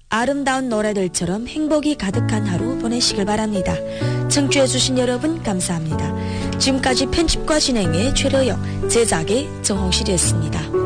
아름다운 노래들처럼 행복이 가득한 하루 보내시길 바랍니다. 청취해주신 여러분 감사합니다. 지금까지 편집과 진행의 최려영, 제작의 정홍실이었습니다.